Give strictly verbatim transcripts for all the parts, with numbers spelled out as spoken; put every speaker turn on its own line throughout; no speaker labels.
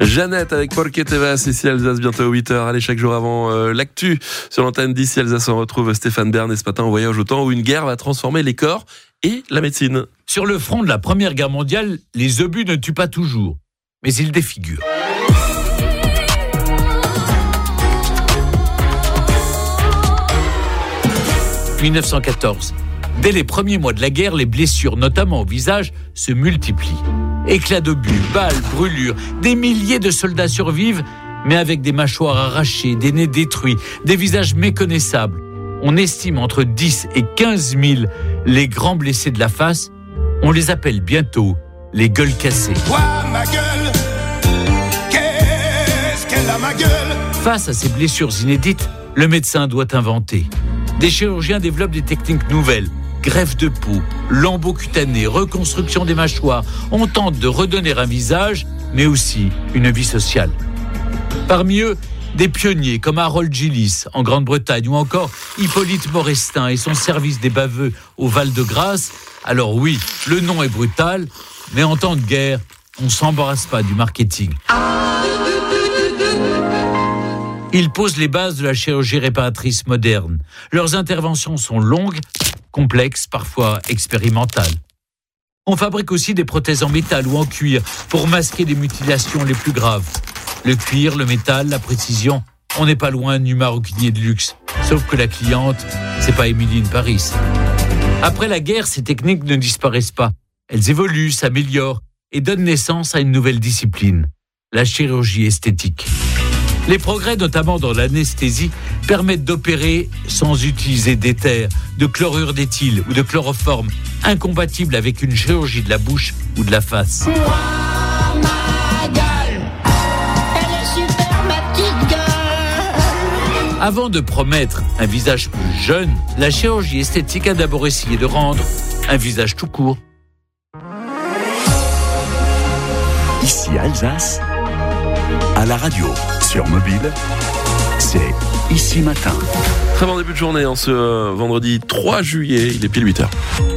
Jeannette avec Porque te vas ici Alsace, bientôt huit heures. Allez, chaque jour avant euh, l'actu sur l'antenne d'ici Alsace, on retrouve Stéphane Bern. Et ce matin, on voyage au temps où une guerre va transformer les corps et la médecine.
Sur le front de la Première Guerre mondiale, les obus ne tuent pas toujours, mais ils défigurent. dix-neuf cent quatorze. Dès les premiers mois de la guerre, les blessures, notamment au visage, se multiplient. Éclats d'obus, balles, brûlures, des milliers de soldats survivent, mais avec des mâchoires arrachées, des nez détruits, des visages méconnaissables. On estime entre dix et quinze mille les grands blessés de la face. On les appelle bientôt les gueules cassées.
Ouah, ma gueule, qu'est-ce qu'elle a ma gueule?
Face à ces blessures inédites, le médecin doit inventer. Des chirurgiens développent des techniques nouvelles. Greffe de peau, lambeaux cutanés, reconstruction des mâchoires. On tente de redonner un visage, mais aussi une vie sociale. Parmi eux, des pionniers comme Harold Gillis en Grande-Bretagne ou encore Hippolyte Morestin et son service des baveux au Val-de-Grâce. Alors oui, le nom est brutal, mais en temps de guerre, on ne s'embarrasse pas du marketing. Ils posent les bases de la chirurgie réparatrice moderne. Leurs interventions sont longues, complexes, parfois expérimentales. On fabrique aussi des prothèses en métal ou en cuir pour masquer les mutilations les plus graves. Le cuir, le métal, la précision, on n'est pas loin du maroquinier de luxe. Sauf que la cliente, c'est pas Émilie Paris. Après la guerre, ces techniques ne disparaissent pas. Elles évoluent, s'améliorent et donnent naissance à une nouvelle discipline, la chirurgie esthétique. Les progrès, notamment dans l'anesthésie, permettent d'opérer sans utiliser d'éther, de chlorure d'éthyle ou de chloroforme, incompatibles avec une chirurgie de la bouche ou de la face.
Moi, ma gueule, elle est super, ma petite gueule.
Avant de promettre un visage plus jeune, la chirurgie esthétique a d'abord essayé de rendre un visage tout court.
Ici Alsace, à la radio, sur mobile, c'est Ici Matin.
Très bon début de journée en ce euh, vendredi trois juillet, il est pile huit heures.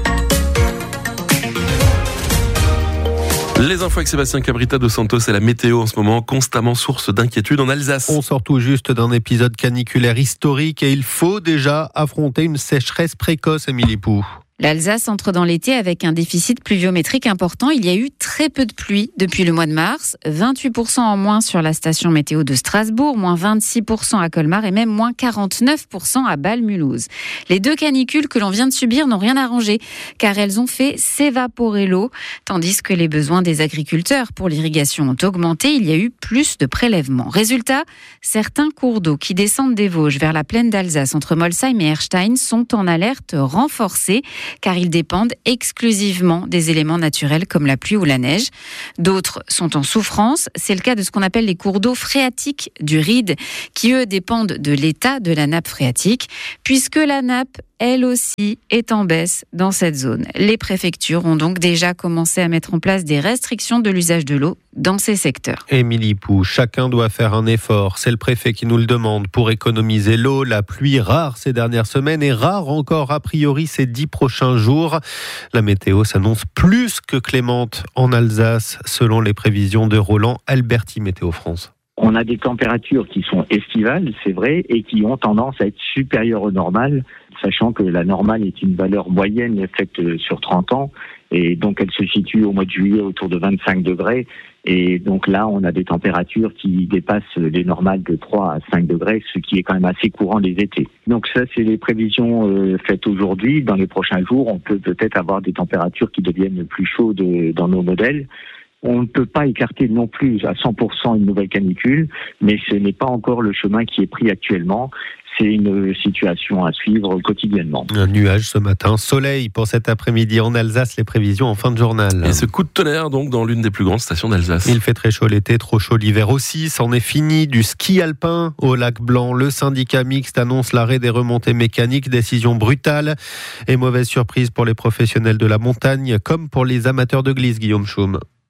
Les infos avec Sébastien Cabrita dos Santos et la météo en ce moment, constamment source d'inquiétude en Alsace.
On sort tout juste d'un épisode caniculaire historique et il faut déjà affronter une sécheresse précoce, Émilie Pou.
L'Alsace entre dans l'été avec un déficit pluviométrique important. Il y a eu très peu de pluie depuis le mois de mars. vingt-huit pour cent en moins sur la station météo de Strasbourg, moins vingt-six pour cent à Colmar et même moins quarante-neuf pour cent à Bâle-Mulhouse. Les deux canicules que l'on vient de subir n'ont rien arrangé car elles ont fait s'évaporer l'eau, tandis que les besoins des agriculteurs pour l'irrigation ont augmenté. Il y a eu plus de prélèvements. Résultat, certains cours d'eau qui descendent des Vosges vers la plaine d'Alsace entre Molsheim et Erstein sont en alerte renforcée, car ils dépendent exclusivement des éléments naturels comme la pluie ou la neige. D'autres sont en souffrance. C'est le cas de ce qu'on appelle les cours d'eau phréatiques du Ride, qui eux dépendent de l'état de la nappe phréatique, puisque la nappe, elle aussi, est en baisse dans cette zone. Les préfectures ont donc déjà commencé à mettre en place des restrictions de l'usage de l'eau dans ces secteurs.
Émilie Pou, chacun doit faire un effort. C'est le préfet qui nous le demande pour économiser l'eau. La pluie rare ces dernières semaines et rare encore a priori ces dix prochains jours. La météo s'annonce plus que clémente en Alsace, selon les prévisions de Roland Alberti, Météo France.
On a des températures qui sont estivales, c'est vrai, et qui ont tendance à être supérieures au normal, sachant que la normale est une valeur moyenne faite sur trente ans, et donc elle se situe au mois de juillet autour de vingt-cinq degrés, et donc là on a des températures qui dépassent les normales de trois à cinq degrés, ce qui est quand même assez courant les étés. Donc ça c'est les prévisions euh, faites aujourd'hui. Dans les prochains jours, on peut peut-être avoir des températures qui deviennent plus chaudes dans nos modèles. On ne peut pas écarter non plus à cent pour cent une nouvelle canicule, mais ce n'est pas encore le chemin qui est pris actuellement. C'est une situation à suivre quotidiennement.
Un nuage ce matin, soleil pour cet après-midi en Alsace, les prévisions en fin de journal.
Et ce coup de tonnerre donc dans l'une des plus grandes stations d'Alsace.
Il fait très chaud l'été, trop chaud l'hiver aussi. C'en est fini du ski alpin au lac Blanc. Le syndicat mixte annonce l'arrêt des remontées mécaniques, décision brutale et mauvaise surprise pour les professionnels de la montagne comme pour les amateurs de glisse, Guillaume Chaume.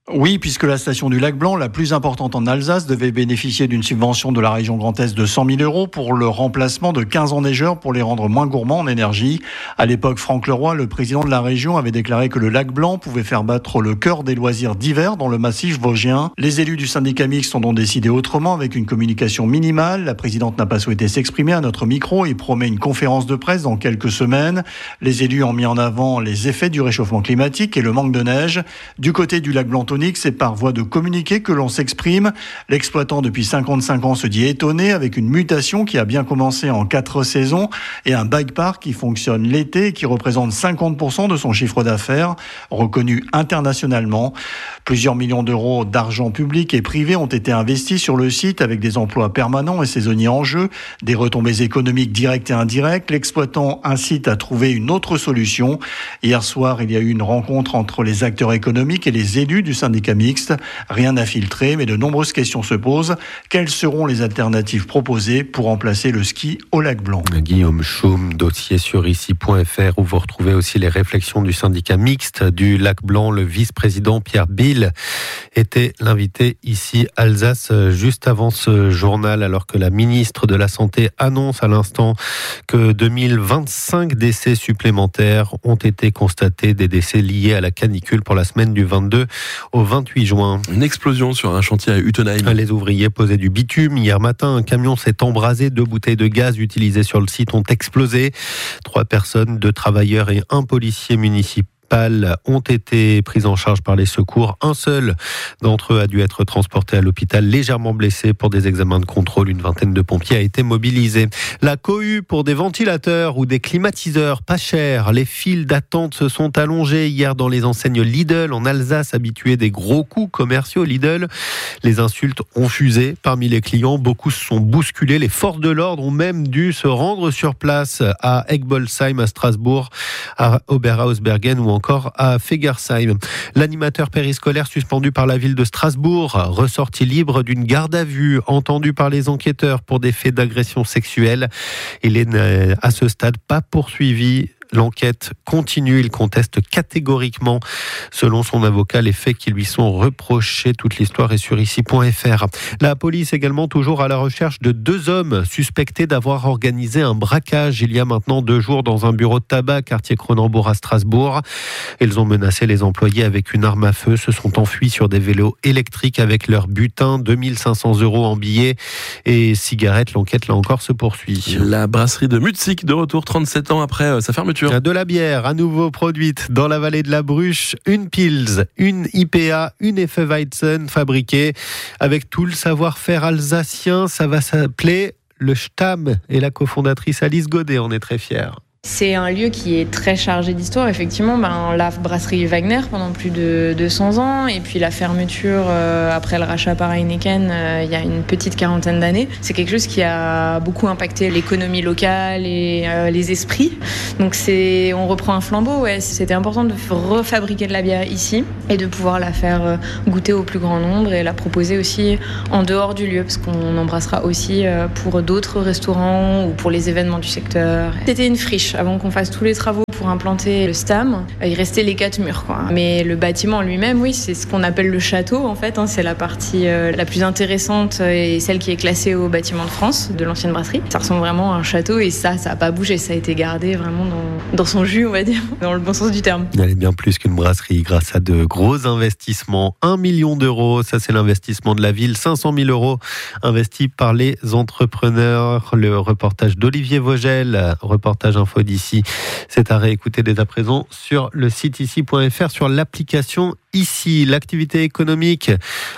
Oui, puisque la station du Lac Blanc, la plus importante en Alsace, devait bénéficier d'une subvention de la région Grand Est de cent mille euros pour le remplacement de quinze enneigeurs pour les rendre moins gourmands en énergie. À l'époque, Franck Leroy, le président de la région, avait déclaré que le Lac Blanc pouvait faire battre le cœur des loisirs d'hiver dans le massif vosgien. Les élus du syndicat mixte ont donc décidé autrement avec une communication minimale. La présidente n'a pas souhaité s'exprimer à notre micro et promet une conférence de presse dans quelques semaines. Les élus ont mis en avant les effets du réchauffement climatique et le manque de neige. Du côté du Lac Blanc, c'est par voie de communiqué que l'on s'exprime. L'exploitant depuis cinquante-cinq ans se dit étonné avec une mutation qui a bien commencé en quatre saisons et un bike park qui fonctionne l'été et qui représente cinquante pour cent de son chiffre d'affaires, reconnu internationalement. Plusieurs millions d'euros d'argent public et privé ont été investis sur le site avec des emplois permanents et saisonniers en jeu, des retombées économiques directes et indirectes. L'exploitant incite à trouver une autre solution. Hier soir, il y a eu une rencontre entre les acteurs économiques et les élus du syndicat mixte. Rien n'a filtré, mais de nombreuses questions se posent. Quelles seront les alternatives proposées pour remplacer le ski au Lac Blanc ?
Guillaume Choum, dossier sur ici point f r, où vous retrouvez aussi les réflexions du syndicat mixte du Lac Blanc. Le vice-président Pierre Bill était l'invité ici Alsace juste avant ce journal, alors que la ministre de la Santé annonce à l'instant que deux mille vingt-cinq décès supplémentaires ont été constatés, des décès liés à la canicule pour la semaine du vingt-deux au vingt-huit juin.
Une explosion sur un chantier à Utenheim.
Les ouvriers posaient du bitume. Hier matin, un camion s'est embrasé. Deux bouteilles de gaz utilisées sur le site ont explosé. Trois personnes, deux travailleurs et un policier municipal ont été prises en charge par les secours. Un seul d'entre eux a dû être transporté à l'hôpital légèrement blessé pour des examens de contrôle. Une vingtaine de pompiers a été mobilisée. La cohue pour des ventilateurs ou des climatiseurs pas chers. Les files d'attente se sont allongées hier dans les enseignes Lidl en Alsace, habitués des gros coups commerciaux Lidl. Les insultes ont fusé parmi les clients. Beaucoup se sont bousculés. Les forces de l'ordre ont même dû se rendre sur place à Egbolsheim, à Strasbourg, à Oberhausbergen ou en encore à Fegersheim. L'animateur périscolaire suspendu par la ville de Strasbourg, ressorti libre d'une garde à vue, entendu par les enquêteurs pour des faits d'agression sexuelle. Il est à ce stade pas poursuivi. L'enquête continue. Il conteste catégoriquement, selon son avocat, les faits qui lui sont reprochés. Toute l'histoire est sur ici point f r. La police également toujours à la recherche de deux hommes suspectés d'avoir organisé un braquage il y a maintenant deux jours dans un bureau de tabac, quartier Cronenbourg à Strasbourg. Ils ont menacé les employés avec une arme à feu, se sont enfuis sur des vélos électriques avec leur butin, deux mille cinq cents euros en billets et cigarettes. L'enquête, là encore, se poursuit.
La brasserie de Mutzig, de retour trente-sept ans après sa fermeture.
De la bière à nouveau produite dans la vallée de la Bruche, une Pils, une I P A, une Hefeweizen fabriquée avec tout le savoir-faire alsacien. Ça va s'appeler le Stamm et la cofondatrice Alice Godet en est très fière.
C'est un lieu qui est très chargé d'histoire, effectivement. Ben, la brasserie Wagner pendant plus de deux cents ans, et puis la fermeture euh, après le rachat par Heineken euh, il y a une petite quarantaine d'années. C'est quelque chose qui a beaucoup impacté l'économie locale et euh, les esprits. Donc c'est, on reprend un flambeau. Ouais. C'était important de refabriquer de la bière ici et de pouvoir la faire euh, goûter au plus grand nombre et la proposer aussi en dehors du lieu, parce qu'on embrassera aussi euh, pour d'autres restaurants ou pour les événements du secteur. C'était une friche. Avant qu'on fasse tous les travaux pour implanter le Stamm, il restait les quatre murs, quoi. Mais le bâtiment lui-même, oui, c'est ce qu'on appelle le château, en fait. Hein, c'est la partie euh, la plus intéressante et celle qui est classée au bâtiment de France de l'ancienne brasserie. Ça ressemble vraiment à un château et ça, ça n'a pas bougé. Ça a été gardé vraiment dans, dans son jus, on va dire, dans le bon sens du terme.
Elle est bien plus qu'une brasserie grâce à de gros investissements. Un million d'euros, ça c'est l'investissement de la ville. cinq cent mille euros investis par les entrepreneurs. Le reportage d'Olivier Vogel, reportage info d'ici. C'est à réécouter dès à présent sur le site ici point f r, sur l'application Ici. L'activité économique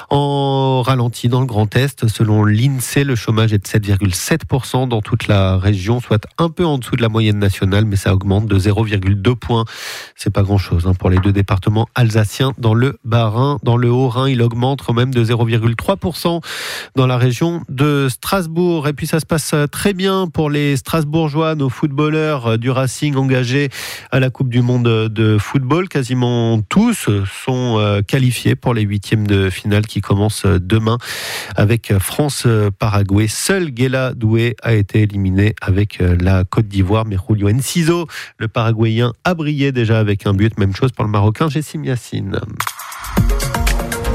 en ralenti dans le Grand Est. Selon l'INSEE, le chômage est de sept virgule sept pour cent dans toute la région, soit un peu en dessous de la moyenne nationale, mais ça augmente de zéro virgule deux points. C'est pas grand-chose hein, pour les deux départements alsaciens. Dans le Bas-Rhin, dans le Haut-Rhin, il augmente quand même de zéro virgule trois pour cent dans la région de Strasbourg. Et puis ça se passe très bien pour les Strasbourgeois, nos footballeurs du Racing engagés à la Coupe du Monde de football. Quasiment tous sont qualifiés pour les huitièmes de finale qui commencent demain avec France-Paraguay. Seul Guela Doué a été éliminé avec la Côte d'Ivoire, mais Julio Enciso, le Paraguayen, a brillé déjà avec un but. Même chose pour le Marocain Jessim Yassine.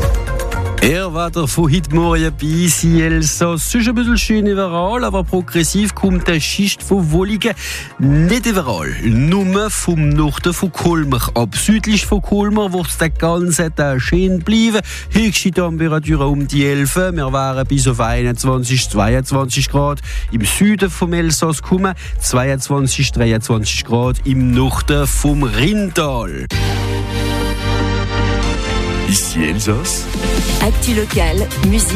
Er weiter von heute Morgen bis in Elsass. Es ist ein bisschen schön überall, aber progressiv kommt der Schicht von Wolligen nicht überall. Nur vom Norden von Colmar ab. Südlich von Colmar wird es den ganzen Tag schön bleiben. Höchste Temperaturen um die elf. Wir waren bis auf einundzwanzig, zweiundzwanzig Grad. Im Süden vom Elsass kommen zweiundzwanzig, dreiundzwanzig Grad. Im Norden vom Rheintal.
Ici Elsass.
Actu locale, musique.